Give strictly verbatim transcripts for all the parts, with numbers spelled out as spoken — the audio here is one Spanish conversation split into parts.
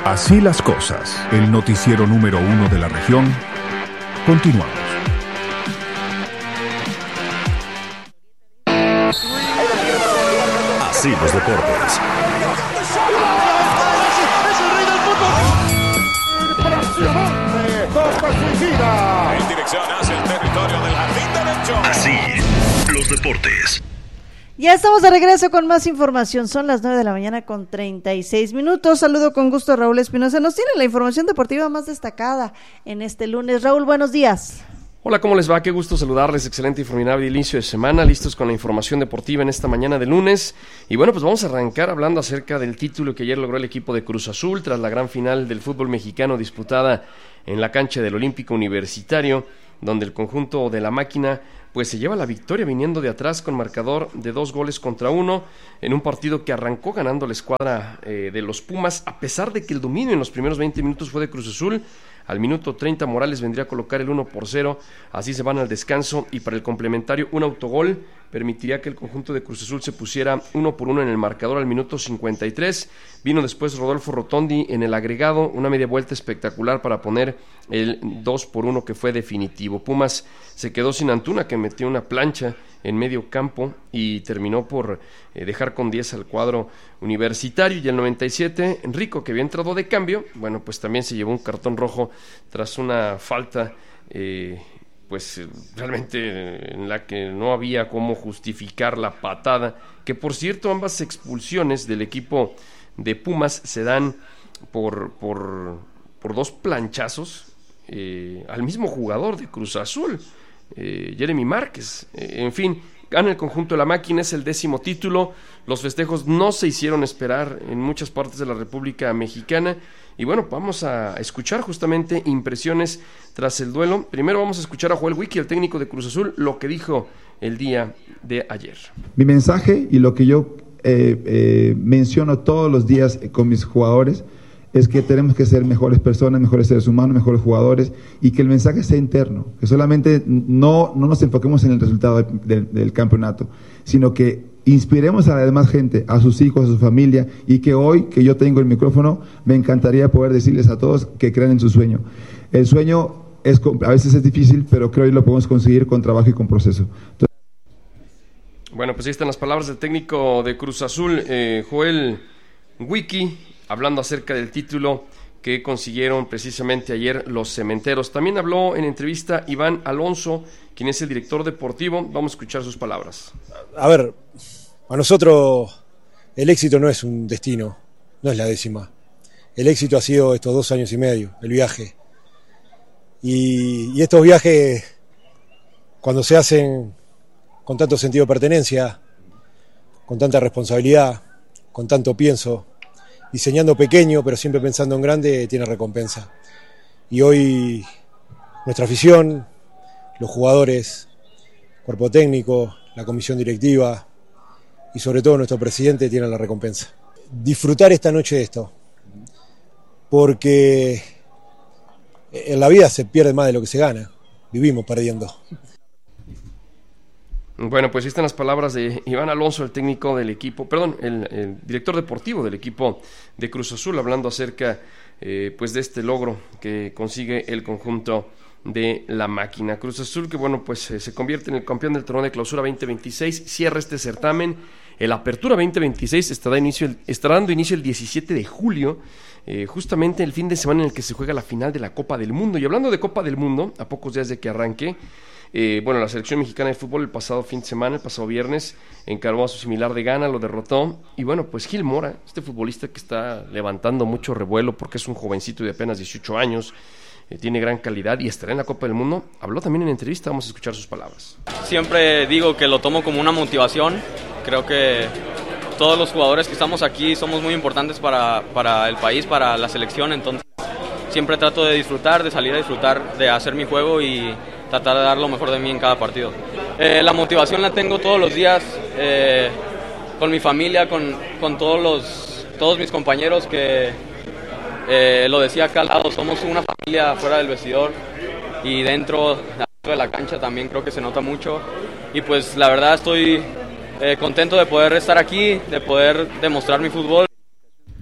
Así las cosas, el noticiero número uno de la región. Continuamos. Así los deportes. En dirección hacia el territorio del jardín derecho. Así los deportes. Ya estamos de regreso con más información. Son las nueve de la mañana con treinta y seis minutos. Saludo con gusto a Raúl Espinosa. Nos tiene la información deportiva más destacada en este lunes. Raúl, buenos días. Hola, ¿cómo les va? Qué gusto saludarles. Excelente y formidable inicio de semana. Listos con la información deportiva en esta mañana de lunes. Y bueno, pues vamos a arrancar hablando acerca del título que ayer logró el equipo de Cruz Azul tras la gran final del fútbol mexicano disputada en la cancha del Olímpico Universitario, donde el conjunto de la máquina pues se lleva la victoria viniendo de atrás con marcador de dos goles contra uno en un partido que arrancó ganando la escuadra eh, de los Pumas, a pesar de que el dominio en los primeros veinte minutos fue de Cruz Azul. Al minuto treinta Morales vendría a colocar el uno por cero, así se van al descanso y para el complementario un autogol permitiría que el conjunto de Cruz Azul se pusiera uno por uno en el marcador al minuto cincuenta y tres. Vino después Rodolfo Rotondi en el agregado, una media vuelta espectacular para poner el dos por uno que fue definitivo. Pumas se quedó sin Antuna, que metió una plancha en medio campo y terminó por eh, dejar con diez al cuadro universitario. Y el noventa y siete, Enrico, que había entrado de cambio, bueno, pues también se llevó un cartón rojo tras una falta eh, pues realmente en la que no había cómo justificar la patada, que por cierto ambas expulsiones del equipo de Pumas se dan por, por, por dos planchazos eh, al mismo jugador de Cruz Azul, eh, Jeremy Márquez. Eh, en fin, gana el conjunto de la máquina, es el décimo título. Los festejos no se hicieron esperar en muchas partes de la República Mexicana. Y bueno, vamos a escuchar justamente impresiones tras el duelo. Primero vamos a escuchar a Joel Wiki, el técnico de Cruz Azul, lo que dijo el día de ayer. Mi mensaje y lo que yo eh, eh, menciono todos los días con mis jugadores es que tenemos que ser mejores personas, mejores seres humanos, mejores jugadores, y que el mensaje sea interno, que solamente no, no nos enfoquemos en el resultado de, de, del campeonato, sino que inspiremos a la demás gente, a sus hijos, a su familia, y que hoy que yo tengo el micrófono, me encantaría poder decirles a todos que crean en su sueño. El sueño es, a veces es difícil, pero creo que lo podemos conseguir con trabajo y con proceso. Entonces, bueno, pues ahí están las palabras del técnico de Cruz Azul, eh, Joel Wiki, hablando acerca del título que consiguieron precisamente ayer los cementeros. También habló en entrevista Iván Alonso, quien es el director deportivo. Vamos a escuchar sus palabras. A ver, a nosotros el éxito no es un destino, no es la décima. El éxito ha sido estos dos años y medio, el viaje. Y, y estos viajes, cuando se hacen con tanto sentido de pertenencia, con tanta responsabilidad, con tanto pienso, diseñando pequeño pero siempre pensando en grande, tiene recompensa. Y hoy nuestra afición, los jugadores, cuerpo técnico, la comisión directiva y sobre todo nuestro presidente tienen la recompensa. Disfrutar esta noche de esto, porque en la vida se pierde más de lo que se gana, vivimos perdiendo. Bueno, pues ahí están las palabras de Iván Alonso, el técnico del equipo, perdón, el, el director deportivo del equipo de Cruz Azul, hablando acerca eh, pues de este logro que consigue el conjunto de la máquina. Cruz Azul, que bueno, pues eh, se convierte en el campeón del torneo de clausura veinte veintiséis, cierra este certamen. El Apertura veinte veintiséis estará, inicio el, estará dando inicio el diecisiete de julio, eh, justamente el fin de semana en el que se juega la final de la Copa del Mundo. Y hablando de Copa del Mundo, a pocos días de que arranque, Eh, bueno, la selección mexicana de fútbol el pasado fin de semana, el pasado viernes, encargó a su similar de Ghana, lo derrotó. Y bueno, pues Gil Mora, este futbolista que está levantando mucho revuelo porque es un jovencito de apenas dieciocho años, eh, tiene gran calidad y estará en la Copa del Mundo, habló también en entrevista. Vamos a escuchar sus palabras. Siempre digo que lo tomo como una motivación. Creo que todos los jugadores que estamos aquí somos muy importantes para, para el país, para la selección. Entonces siempre trato de disfrutar, de salir a disfrutar, de hacer mi juego y tratar de dar lo mejor de mí en cada partido. Eh, la motivación la tengo todos los días, eh, con mi familia, con, con todos, los, todos mis compañeros que, eh, lo decía acá al lado, somos una familia fuera del vestidor y dentro, dentro de la cancha también creo que se nota mucho. Y pues la verdad estoy eh, contento de poder estar aquí, de poder demostrar mi fútbol.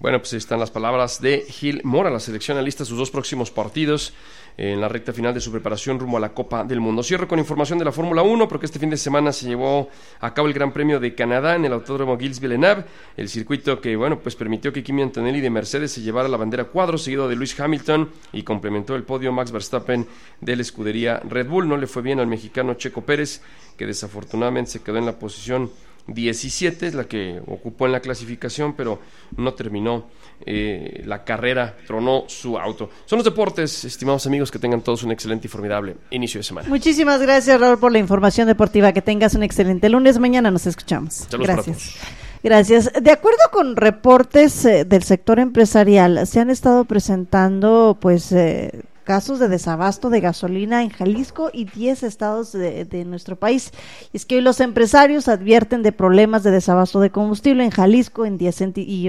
Bueno, pues ahí están las palabras de Gil Mora. La selección alista sus dos próximos partidos en la recta final de su preparación rumbo a la Copa del Mundo. Cierro con información de la Fórmula uno, porque este fin de semana se llevó a cabo el Gran Premio de Canadá en el Autódromo Gilles Villeneuve, el circuito que, bueno, pues permitió que Kimi Antonelli de Mercedes se llevara la bandera cuadro, seguido de Lewis Hamilton, y complementó el podio Max Verstappen de la escudería Red Bull. No le fue bien al mexicano Checo Pérez, que desafortunadamente se quedó en la posición diecisiete, es la que ocupó en la clasificación, pero no terminó eh, la carrera, tronó su auto. Son los deportes, estimados amigos, que tengan todos un excelente y formidable inicio de semana. Muchísimas gracias, Raúl, por la información deportiva. Que tengas un excelente lunes. Mañana nos escuchamos. Saludos. Gracias. Gracias. De acuerdo con reportes eh, del sector empresarial, se han estado presentando, pues, eh, casos de desabasto de gasolina en Jalisco y diez estados de, de nuestro país. Y es que hoy los empresarios advierten de problemas de desabasto de combustible en Jalisco, en diez enti- y